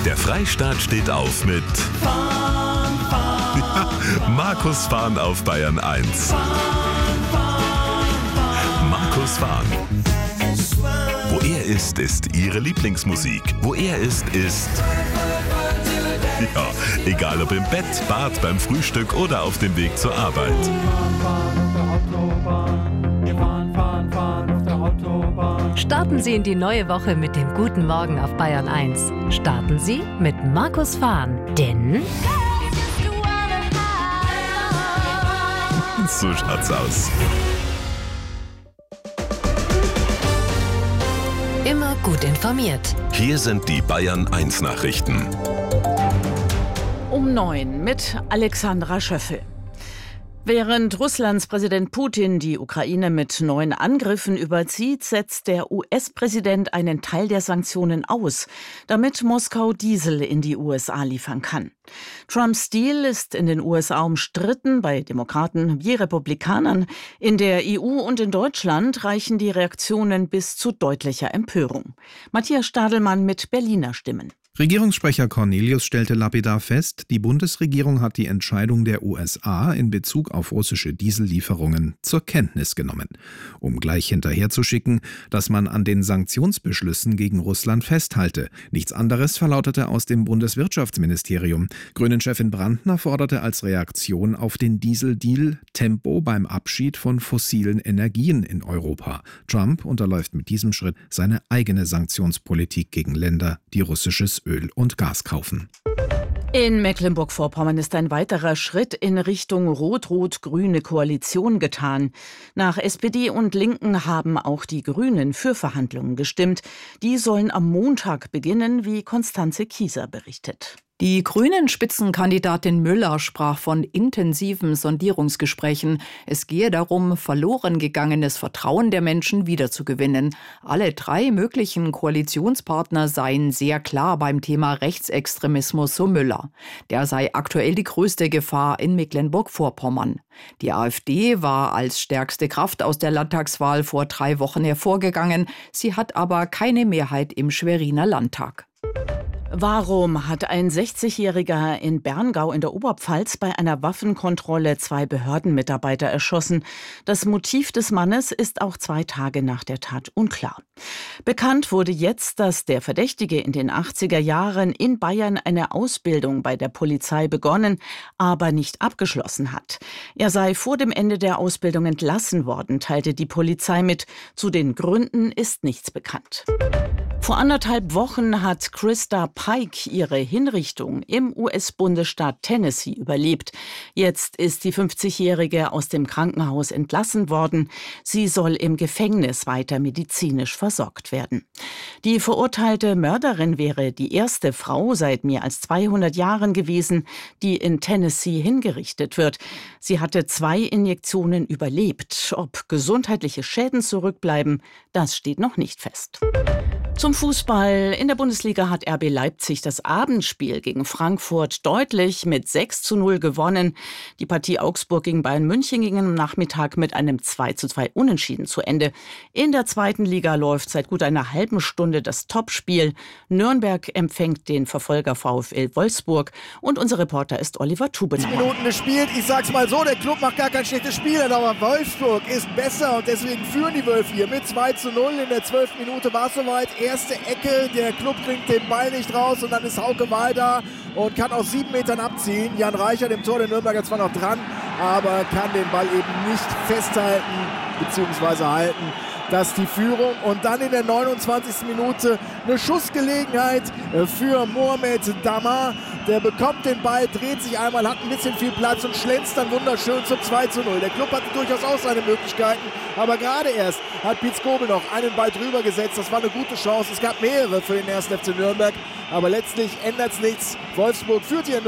Der Freistaat steht auf mit Markus Fahn auf Bayern 1. Markus Fahn. Wo er ist ihre Lieblingsmusik. Wo er ist. Ja, egal ob im Bett, Bad, beim Frühstück oder auf dem Weg zur Arbeit. Starten Sie in die neue Woche mit dem Guten Morgen auf Bayern 1. Starten Sie mit Markus Fahn, denn so schaut's aus. Immer gut informiert. Hier sind die Bayern 1 Nachrichten. Um 9 mit Alexandra Schöffel. Während Russlands Präsident Putin die Ukraine mit neuen Angriffen überzieht, setzt der US-Präsident einen Teil der Sanktionen aus, damit Moskau Diesel in die USA liefern kann. Trumps Deal ist in den USA umstritten, bei Demokraten wie Republikanern. In der EU und in Deutschland reichen die Reaktionen bis zu deutlicher Empörung. Matthias Stadelmann mit Berliner Stimmen. Regierungssprecher Cornelius stellte lapidar fest, die Bundesregierung hat die Entscheidung der USA in Bezug auf russische Diesellieferungen zur Kenntnis genommen, um gleich hinterherzuschicken, dass man an den Sanktionsbeschlüssen gegen Russland festhalte. Nichts anderes verlautete aus dem Bundeswirtschaftsministerium. Grünen-Chefin Brandner forderte als Reaktion auf den Dieseldeal Tempo beim Abschied von fossilen Energien in Europa. Trump unterläuft mit diesem Schritt seine eigene Sanktionspolitik gegen Länder, die russisches Öl und Gas kaufen. In Mecklenburg-Vorpommern ist ein weiterer Schritt in Richtung rot-rot-grüne Koalition getan. Nach SPD und Linken haben auch die Grünen für Verhandlungen gestimmt. Die sollen am Montag beginnen, wie Konstanze Kieser berichtet. Die Grünen-Spitzenkandidatin Müller sprach von intensiven Sondierungsgesprächen. Es gehe darum, verloren gegangenes Vertrauen der Menschen wiederzugewinnen. Alle 3 möglichen Koalitionspartner seien sehr klar beim Thema Rechtsextremismus, so Müller. Der sei aktuell die größte Gefahr in Mecklenburg-Vorpommern. Die AfD war als stärkste Kraft aus der Landtagswahl vor 3 Wochen hervorgegangen. Sie hat aber keine Mehrheit im Schweriner Landtag. Warum hat ein 60-Jähriger in Berngau in der Oberpfalz bei einer Waffenkontrolle 2 Behördenmitarbeiter erschossen? Das Motiv des Mannes ist auch 2 Tage nach der Tat unklar. Bekannt wurde jetzt, dass der Verdächtige in den 80er Jahren in Bayern eine Ausbildung bei der Polizei begonnen, aber nicht abgeschlossen hat. Er sei vor dem Ende der Ausbildung entlassen worden, teilte die Polizei mit. Zu den Gründen ist nichts bekannt. Vor 1,5 Wochen hat Krista Pike ihre Hinrichtung im US-Bundesstaat Tennessee überlebt. Jetzt ist die 50-Jährige aus dem Krankenhaus entlassen worden. Sie soll im Gefängnis weiter medizinisch versorgt werden. Die verurteilte Mörderin wäre die erste Frau seit mehr als 200 Jahren gewesen, die in Tennessee hingerichtet wird. Sie hatte 2 Injektionen überlebt. Ob gesundheitliche Schäden zurückbleiben, das steht noch nicht fest. Zum Fußball. In der Bundesliga hat RB Leipzig das Abendspiel gegen Frankfurt deutlich mit 6:0 gewonnen. Die Partie Augsburg gegen Bayern München ging am Nachmittag mit einem 2:2 Unentschieden zu Ende. In der 2. Liga läuft seit gut einer halben Stunde das Topspiel. Nürnberg empfängt den Verfolger VfL Wolfsburg und unser Reporter ist Oliver Tubenauer. 10 Minuten gespielt. Ich sag's mal so, der Club macht gar kein schlechtes Spiel, aber Wolfsburg ist besser und deswegen führen die Wölfe hier mit 2:0. In der 12. Minute war es soweit. Erste Ecke, der Club kriegt den Ball nicht raus und dann ist Hauke Wahl da und kann aus 7 Metern abziehen. Jan Reichert im Tor der Nürnberger zwar noch dran, aber kann den Ball eben nicht festhalten bzw. halten. Das ist die Führung und dann in der 29. Minute eine Schussgelegenheit für Mohamed Damar. Der bekommt den Ball, dreht sich einmal, hat ein bisschen viel Platz und schlänzt dann wunderschön zum 2:0. Der Club hatte durchaus auch seine Möglichkeiten, aber gerade erst hat Pietz Kobel noch einen Ball drüber gesetzt. Das war eine gute Chance. Es gab mehrere für den 1. FC Nürnberg, aber letztlich ändert es nichts. Wolfsburg führt hier in